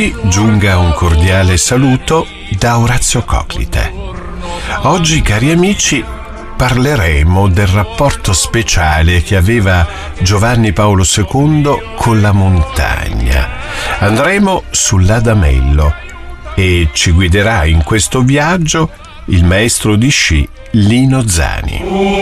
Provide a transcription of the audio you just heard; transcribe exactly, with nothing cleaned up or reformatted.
Giunga un cordiale saluto da Orazio Coclite. Oggi, cari amici, parleremo del rapporto speciale che aveva Giovanni Paolo secondo con la montagna. Andremo sull'Adamello e ci guiderà in questo viaggio il maestro di sci Lino Zani.